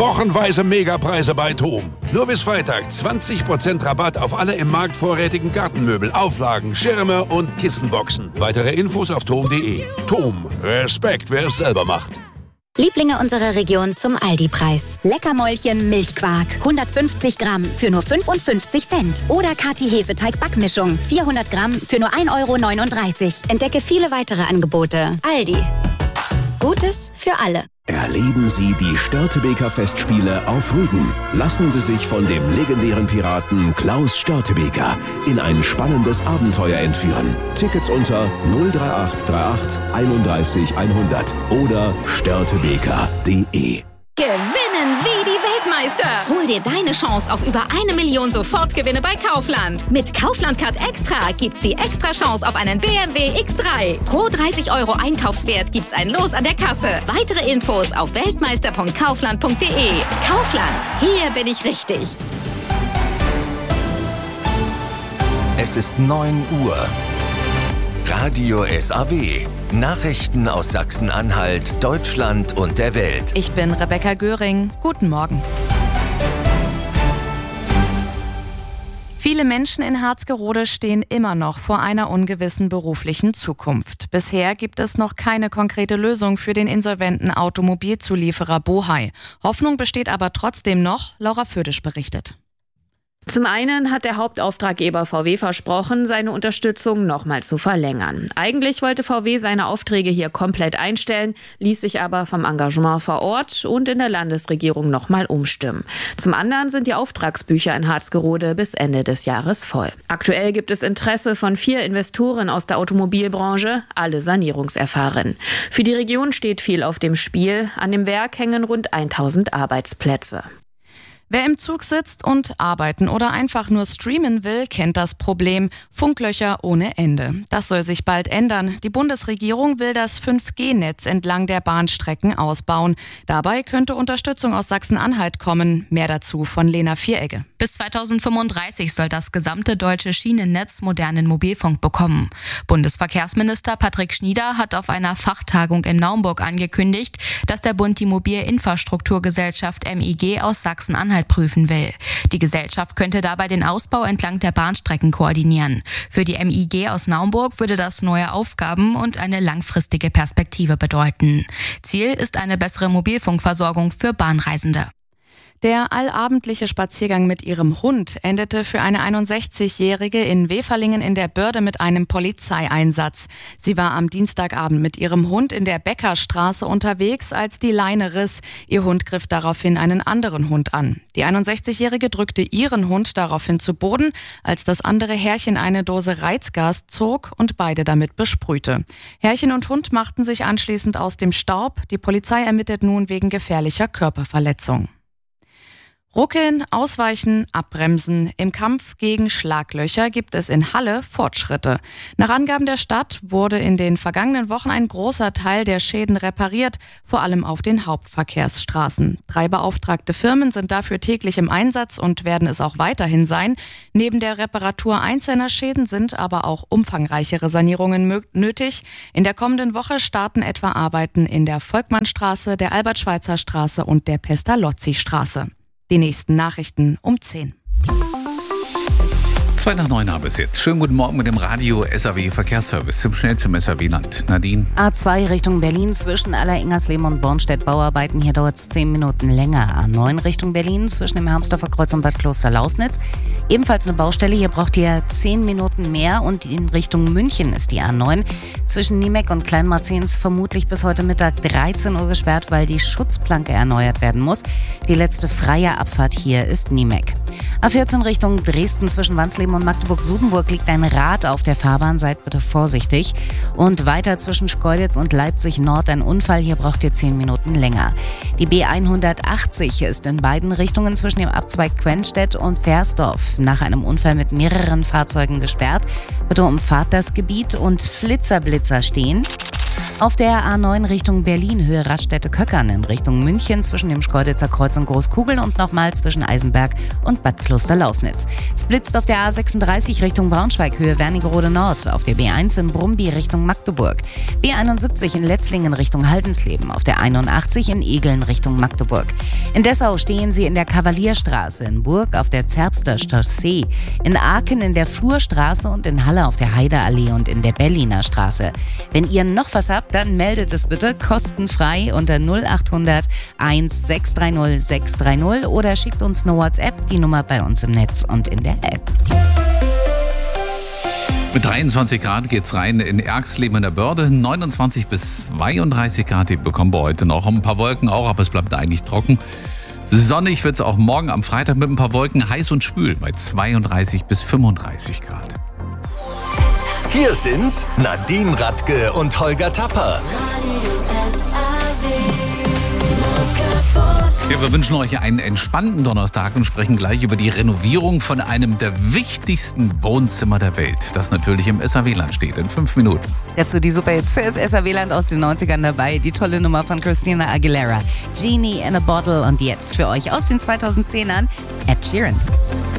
Wochenweise Megapreise bei TOM. Nur bis Freitag 20% Rabatt auf alle im Markt vorrätigen Gartenmöbel, Auflagen, Schirme und Kissenboxen. Weitere Infos auf tom.de. TOM. Respekt, wer es selber macht. Lieblinge unserer Region zum Aldi-Preis. Leckermäulchen Milchquark, 150 Gramm für nur 55 Cent. Oder Kati Hefeteig-Backmischung, 400 Gramm für nur 1,39 €. Entdecke viele weitere Angebote. Aldi. Gutes für alle. Erleben Sie die Störtebeker Festspiele auf Rügen. Lassen Sie sich von dem legendären Piraten Klaus Störtebeker in ein spannendes Abenteuer entführen. Tickets unter 03838 31 100 oder störtebeker.de. Gewinnen wie die Weltmeister! Hol dir deine Chance auf über 1 Million Sofortgewinne bei Kaufland. Mit Kaufland Card Extra gibt's die Extra-Chance auf einen BMW X3. Pro 30 € Einkaufswert gibt's ein Los an der Kasse. Weitere Infos auf weltmeister.kaufland.de. Kaufland, hier bin ich richtig. Es ist 9 Uhr. Radio SAW. Nachrichten aus Sachsen-Anhalt, Deutschland und der Welt. Ich bin Rebecca Göring. Guten Morgen. Viele Menschen in Harzgerode stehen immer noch vor einer ungewissen beruflichen Zukunft. Bisher gibt es noch keine konkrete Lösung für den insolventen Automobilzulieferer Bohai. Hoffnung besteht aber trotzdem noch, Laura Födisch berichtet. Zum einen hat der Hauptauftraggeber VW versprochen, seine Unterstützung nochmal zu verlängern. Eigentlich wollte VW seine Aufträge hier komplett einstellen, ließ sich aber vom Engagement vor Ort und in der Landesregierung nochmal umstimmen. Zum anderen sind die Auftragsbücher in Harzgerode bis Ende des Jahres voll. Aktuell gibt es Interesse von 4 Investoren aus der Automobilbranche, alle sanierungserfahren. Für die Region steht viel auf dem Spiel. An dem Werk hängen rund 1000 Arbeitsplätze. Wer im Zug sitzt und arbeiten oder einfach nur streamen will, kennt das Problem. Funklöcher ohne Ende. Das soll sich bald ändern. Die Bundesregierung will das 5G-Netz entlang der Bahnstrecken ausbauen. Dabei könnte Unterstützung aus Sachsen-Anhalt kommen. Mehr dazu von Lena Vieregge. Bis 2035 soll das gesamte deutsche Schienennetz modernen Mobilfunk bekommen. Bundesverkehrsminister Patrick Schnieder hat auf einer Fachtagung in Naumburg angekündigt, dass der Bund die Mobilinfrastrukturgesellschaft MIG aus Sachsen-Anhalt prüfen will. Die Gesellschaft könnte dabei den Ausbau entlang der Bahnstrecken koordinieren. Für die MIG aus Naumburg würde das neue Aufgaben und eine langfristige Perspektive bedeuten. Ziel ist eine bessere Mobilfunkversorgung für Bahnreisende. Der allabendliche Spaziergang mit ihrem Hund endete für eine 61-Jährige in Weferlingen in der Börde mit einem Polizeieinsatz. Sie war am Dienstagabend mit ihrem Hund in der Beckerstraße unterwegs, als die Leine riss. Ihr Hund griff daraufhin einen anderen Hund an. Die 61-Jährige drückte ihren Hund daraufhin zu Boden, als das andere Herrchen eine Dose Reizgas zog und beide damit besprühte. Herrchen und Hund machten sich anschließend aus dem Staub. Die Polizei ermittelt nun wegen gefährlicher Körperverletzung. Ruckeln, ausweichen, abbremsen. Im Kampf gegen Schlaglöcher gibt es in Halle Fortschritte. Nach Angaben der Stadt wurde in den vergangenen Wochen ein großer Teil der Schäden repariert, vor allem auf den Hauptverkehrsstraßen. 3 beauftragte Firmen sind dafür täglich im Einsatz und werden es auch weiterhin sein. Neben der Reparatur einzelner Schäden sind aber auch umfangreichere Sanierungen nötig. In der kommenden Woche starten etwa Arbeiten in der Volkmannstraße, der Albert-Schweitzer-Straße und der Pestalozzi-Straße. Die nächsten Nachrichten um 10. 2 nach 9 habe es jetzt. Schönen guten Morgen mit dem Radio SAW Verkehrsservice zum schnellsten SAW-Land. Nadine. A2 Richtung Berlin zwischen Aller-Ingersleben und Bornstedt-Bauarbeiten. Hier dauert es 10 Minuten länger. A9 Richtung Berlin zwischen dem Hermsdorfer Kreuz und Bad Kloster-Lausnitz. Ebenfalls eine Baustelle. Hier braucht ihr 10 Minuten mehr. Und in Richtung München ist die A9 zwischen Niemeck und Kleinmarzens vermutlich bis heute Mittag 13 Uhr gesperrt, weil die Schutzplanke erneuert werden muss. Die letzte freie Abfahrt hier ist Niemeck. A14 Richtung Dresden zwischen Wansleben und Magdeburg-Sudenburg liegt ein Rad auf der Fahrbahn, seid bitte vorsichtig. Und weiter zwischen Schkeuditz und Leipzig-Nord ein Unfall, hier braucht ihr 10 Minuten länger. Die B180 ist in beiden Richtungen zwischen dem Abzweig Quenstedt und Versdorf nach einem Unfall mit mehreren Fahrzeugen gesperrt. Bitte umfahrt das Gebiet und Flitzer stehen. Auf der A9 Richtung Berlin, Höhe Raststätte-Köckern in Richtung München zwischen dem Schkeuditzer Kreuz und Großkugeln und nochmal zwischen Eisenberg und Bad Kloster-Lausnitz. Es blitzt auf der A36 Richtung Braunschweig, Höhe Wernigerode Nord, auf der B1 in Brumby Richtung Magdeburg, B71 in Letzlingen Richtung Haldensleben, auf der 81 in Egeln Richtung Magdeburg. In Dessau stehen Sie in der Kavalierstraße, in Burg auf der Zerbster Chaussee, in Aachen in der Flurstraße und in Halle auf der Heideallee und in der Berliner Straße. Wenn ihr noch was habt, dann meldet es bitte kostenfrei unter 0800 1630 630 oder schickt uns eine WhatsApp, die Nummer bei uns im Netz und in der App. Mit 23 Grad geht's rein in Erxleben in der Börde. 29 bis 32 Grad, die bekommen wir heute noch. Ein paar Wolken auch, aber es bleibt eigentlich trocken. Sonnig wird's auch morgen am Freitag mit ein paar Wolken, heiß und schwül bei 32 bis 35 Grad. Hier sind Nadine Radke und Holger Tapper. Ja, wir wünschen euch einen entspannten Donnerstag und sprechen gleich über die Renovierung von einem der wichtigsten Wohnzimmer der Welt, das natürlich im SAW-Land steht, in 5 Minuten. Dazu die Superhits für das SAW-Land aus den 90ern dabei, die tolle Nummer von Christina Aguilera, Genie in a Bottle und jetzt für euch aus den 2010ern Ed Sheeran.